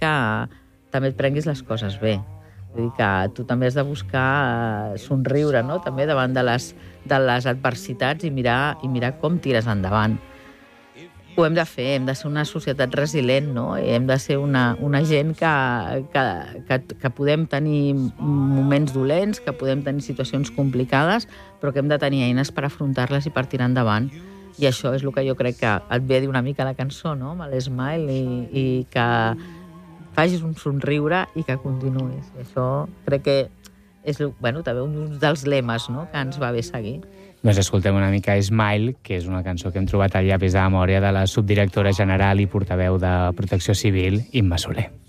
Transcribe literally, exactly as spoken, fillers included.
que també et prenguis les coses bé. Vull dir que tu també has de buscar somriure, no?, també davant de les, de les adversitats i mirar, i mirar com tires endavant. Ho hem de fer, hem de ser una societat resilient, no? I hem de ser una, una gent que, que, que, que podem tenir moments dolents, que podem tenir situacions complicades, però que hem de tenir eines per afrontar-les i per tirar endavant. I això és el que jo crec que et ve a dir una mica la cançó, no?, amb l'Smile, i, i que facis un somriure i que continuïs. I això crec que és, bueno, també un dels lemes, no?, que ens va bé seguir. Doncs escoltem una mica Smile, que és una cançó que hem trobat al llapis de memòria de la subdirectora general i portaveu de Protecció Civil, Imma Soler.